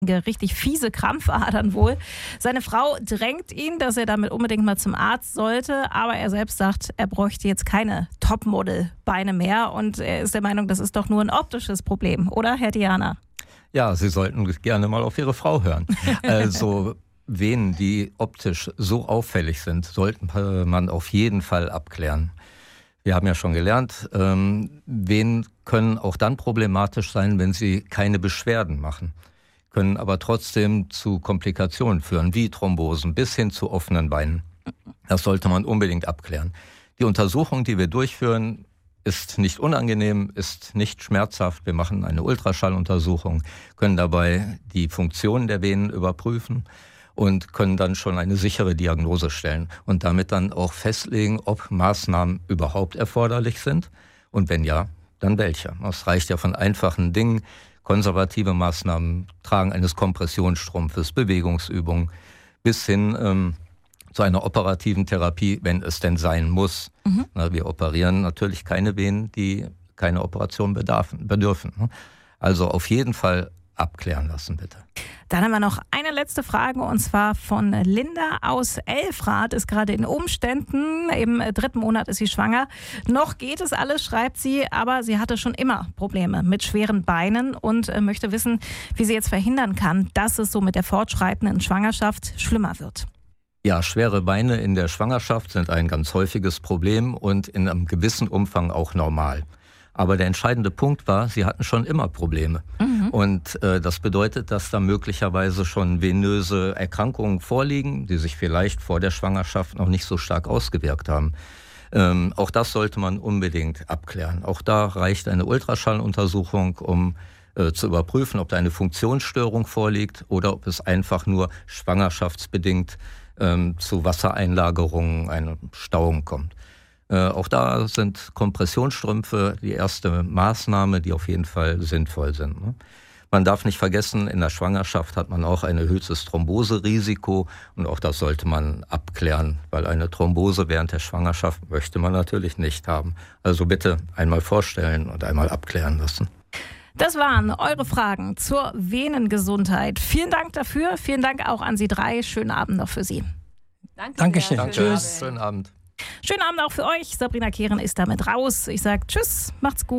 richtig fiese Krampfadern wohl. Seine Frau drängt ihn, dass er damit unbedingt mal zum Arzt sollte, aber er selbst sagt, er bräuchte jetzt keine Topmodel-Beine mehr und er ist der Meinung, das ist doch nur ein optisches Problem, oder, Herr Diana? Ja, Sie sollten gerne mal auf Ihre Frau hören. Also Venen, die optisch so auffällig sind, sollte man auf jeden Fall abklären. Wir haben ja schon gelernt, Venen können auch dann problematisch sein, wenn sie keine Beschwerden machen, können aber trotzdem zu Komplikationen führen, wie Thrombosen bis hin zu offenen Beinen. Das sollte man unbedingt abklären. Die Untersuchung, die wir durchführen, ist nicht unangenehm, ist nicht schmerzhaft. Wir machen eine Ultraschalluntersuchung, können dabei die Funktion der Venen überprüfen und können dann schon eine sichere Diagnose stellen und damit dann auch festlegen, ob Maßnahmen überhaupt erforderlich sind und wenn ja, dann welche. Es reicht ja von einfachen Dingen, konservative Maßnahmen, Tragen eines Kompressionsstrumpfes, Bewegungsübungen bis hin zu einer operativen Therapie, wenn es denn sein muss. Wir operieren natürlich keine Venen, die keine Operation bedürfen. Also auf jeden Fall abklären lassen, bitte. Dann haben wir noch eine letzte Frage und zwar von Linda aus Elfrath, ist gerade in Umständen, im 3. Monat ist sie schwanger. Noch geht es alles, schreibt sie, aber sie hatte schon immer Probleme mit schweren Beinen und möchte wissen, wie sie jetzt verhindern kann, dass es so mit der fortschreitenden Schwangerschaft schlimmer wird. Ja, schwere Beine in der Schwangerschaft sind ein ganz häufiges Problem und in einem gewissen Umfang auch normal. Aber der entscheidende Punkt war, sie hatten schon immer Probleme. Und das bedeutet, dass da möglicherweise schon venöse Erkrankungen vorliegen, die sich vielleicht vor der Schwangerschaft noch nicht so stark ausgewirkt haben. Auch das sollte man unbedingt abklären. Auch da reicht eine Ultraschalluntersuchung, um zu überprüfen, ob da eine Funktionsstörung vorliegt oder ob es einfach nur schwangerschaftsbedingt zu Wassereinlagerungen, einer Stauung kommt. Auch da sind Kompressionsstrümpfe die erste Maßnahme, die auf jeden Fall sinnvoll sind. Man darf nicht vergessen, in der Schwangerschaft hat man auch ein erhöhtes Thromboserisiko und auch das sollte man abklären, weil eine Thrombose während der Schwangerschaft möchte man natürlich nicht haben. Also bitte einmal vorstellen und einmal abklären lassen. Das waren eure Fragen zur Venengesundheit. Vielen Dank dafür. Vielen Dank auch an Sie drei. Schönen Abend noch für Sie. Dankeschön. Danke. Tschüss. Schönen Abend. Schönen Abend auch für euch. Sabrina Kehren ist damit raus. Ich sage Tschüss, macht's gut.